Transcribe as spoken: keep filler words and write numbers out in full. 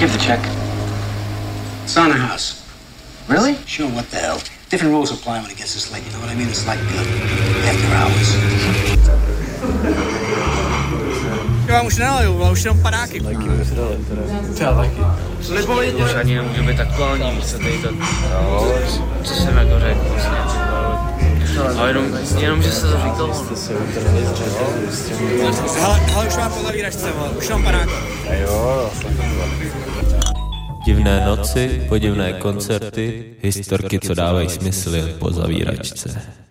Give the check. It's on the house. Really? Sure, what the hell? Different rules apply when it gets this late, you know what I mean? It's like uh, after hours. Já už nenaleju, ale už jenom padáky. Taky už dali, teda. Já taky. Už ani nemůže být aktuální, víš co tady to, co jsem jako řekl vlastně. Ale jenom, jenom, že se to říkalo. Hele, hele, už mám pozavíračce, už mám padáky. A jo, Divné noci, podivné koncerty, historky, co dávají smysl jen po zavíračce.